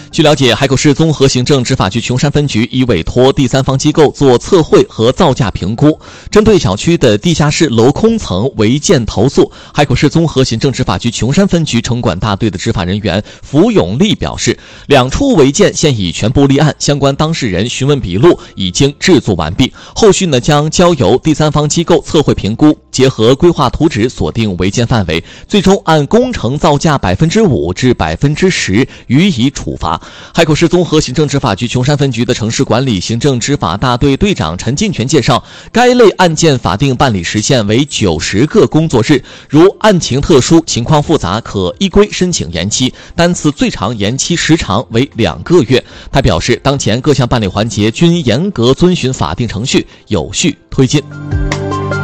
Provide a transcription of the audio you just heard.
据了解，海口市综合行政执法局琼山分局已委托第三方机构做测绘和造价评估。针对小区的地下室楼空层违建投诉，海口市综合行政执法局琼山分局城管大队的执法人员符永利表示，2处违建现已全部立案，相关当事人询问笔录已经制作完毕，后续将交由第三方机构测绘评估，结合规划图纸锁定违建范围，最终按工程造价5%至10%予以处罚。海口市综合行政执法局琼山分局的城市管理行政执法大队队长陈进全介绍，该类案件法定办理时限为90个工作日，如案情特殊、情况复杂，可依规申请延期，单次最长延期时长为2个月。他表示，当前各项办理环节均严格遵循法定程序，有序推进。